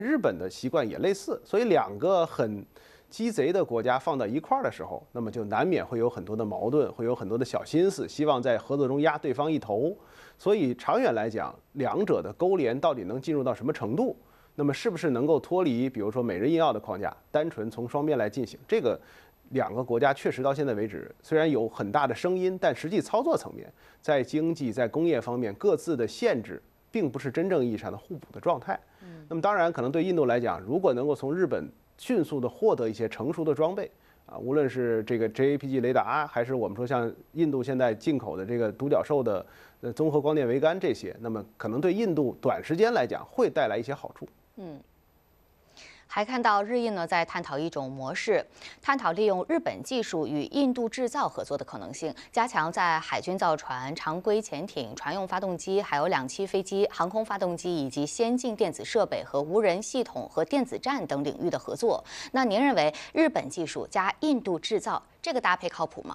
日本的习惯也类似，所以两个很鸡贼的国家放到一块儿的时候，那么就难免会有很多的矛盾，会有很多的小心思，希望在合作中压对方一头。所以长远来讲，两者的勾连到底能进入到什么程度？那么是不是能够脱离，比如说美日印澳的框架，单纯从双边来进行？这个两个国家确实到现在为止，虽然有很大的声音，但实际操作层面，在经济、在工业方面各自的限制，并不是真正意义上的互补的状态。那么当然，可能对印度来讲，如果能够从日本迅速的获得一些成熟的装备啊，无论是这个 JAPG 雷达，还是我们说像印度现在进口的这个独角兽的综合光电桅杆这些，那么可能对印度短时间来讲会带来一些好处。 还看到日印呢在探讨一种模式，探讨利用日本技术与印度制造合作的可能性，加强在海军造船、常规潜艇、船用发动机、还有两栖飞机、航空发动机以及先进电子设备和无人系统和电子战等领域的合作。那您认为日本技术加印度制造这个搭配靠谱吗？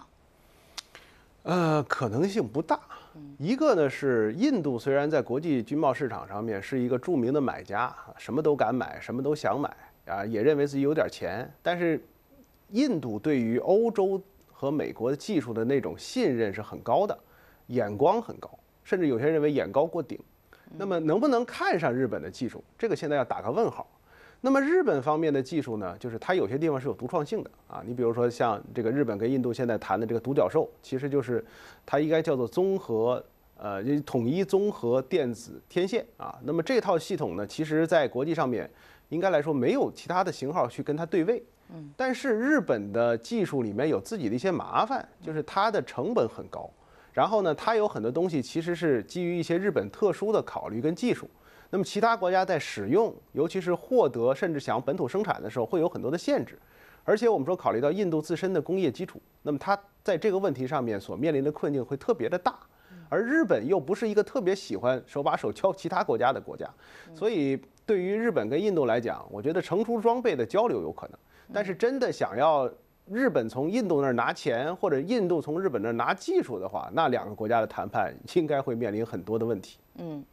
可能性不大。一个呢是印度虽然在国际军贸市场上面是一个著名的买家，什么都敢买，什么都想买啊，也认为自己有点钱。但是印度对于欧洲和美国的技术的那种信任是很高的，眼光很高，甚至有些人认为眼高过顶。那么能不能看上日本的技术，这个现在要打个问号。那么日本方面的技术呢，就是它有些地方是有独创性的啊。你比如说像这个日本跟印度现在谈的这个独角兽，其实就是它应该叫做统一综合电子天线啊。那么这套系统呢，其实在国际上面应该来说没有其他的型号去跟它对位。但是日本的技术里面有自己的一些麻烦，就是它的成本很高，然后呢，它有很多东西其实是基于一些日本特殊的考虑跟技术。那么其他国家在使用，尤其是获得甚至想本土生产的时候，会有很多的限制。而且我们说，考虑到印度自身的工业基础，那么它在这个问题上面所面临的困境会特别的大。而日本又不是一个特别喜欢手把手教其他国家的国家，所以对于日本跟印度来讲，我觉得成熟装备的交流有可能，但是真的想要日本从印度那儿拿钱，或者印度从日本那儿拿技术的话，那两个国家的谈判应该会面临很多的问题。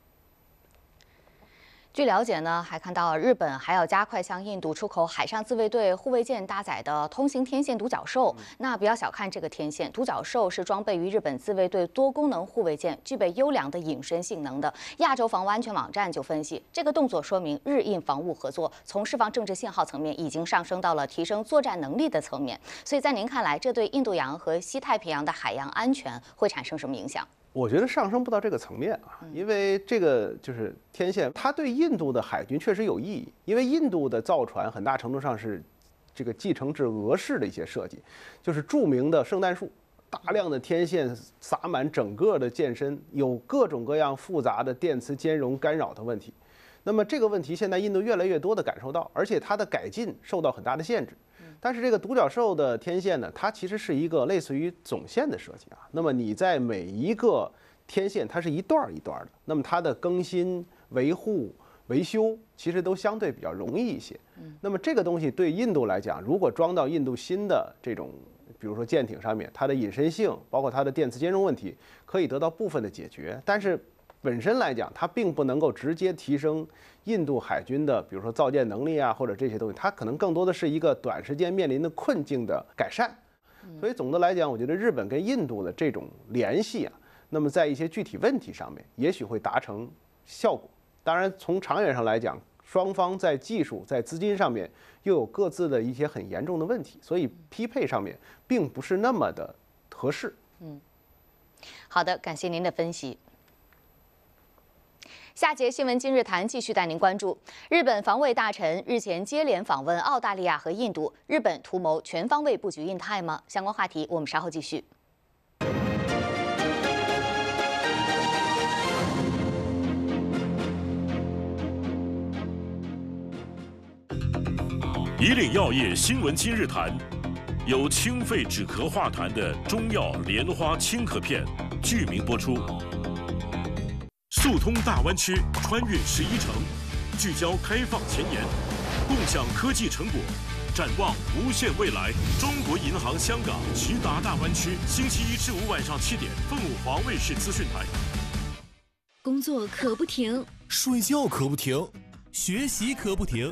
据了解呢，还看到日本还要加快向印度出口海上自卫队护卫舰搭载的通行天线独角兽。那不要小看这个天线，独角兽是装备于日本自卫队多功能护卫舰，具备优良的隐身性能的。亚洲防务安全网站就分析，这个动作说明日印防务合作从释放政治信号层面已经上升到了提升作战能力的层面。所以在您看来，这对印度洋和西太平洋的海洋安全会产生什么影响？ 我觉得上升不到这个层面啊，因为这个就是天线，它对印度的海军确实有意义，因为印度的造船很大程度上是这个继承至俄式的一些设计，就是著名的圣诞树，大量的天线撒满整个的舰身，有各种各样复杂的电磁兼容干扰的问题。那么这个问题现在印度越来越多的感受到，而且它的改进受到很大的限制。但是这个独角兽的天线呢，它其实是一个类似于总线的设计啊。那么你在每一个天线，它是一段一段的，那么它的更新、维护、维修其实都相对比较容易一些。那么这个东西对印度来讲，如果装到印度新的这种，比如说舰艇上面，它的隐身性，包括它的电磁兼容问题，可以得到部分的解决。但是本身来讲，它并不能够直接提升印度海军的，比如说造舰能力啊，或者这些东西，它可能更多的是一个短时间面临的困境的改善。所以总的来讲，我觉得日本跟印度的这种联系啊，那么在一些具体问题上面，也许会达成效果。当然，从长远上来讲，双方在技术、在资金上面又有各自的一些很严重的问题，所以匹配上面并不是那么的合适。 好的，感谢您的分析。下节新闻今日谈继续带您关注，日本防卫大臣日前接连访问澳大利亚和印度，日本图谋全方位布局印太吗？相关话题我们稍后继续。 以岭药业新闻今日谈，由清肺止咳化痰的中药莲花清咳片剧名播出。速通大湾区，穿越11城，聚焦开放前沿，共享科技成果，展望无限未来。中国银行香港直达大湾区，星期1至5晚上7点，凤凰卫视资讯台。 工作可不停， 睡觉可不停， 学习可不停。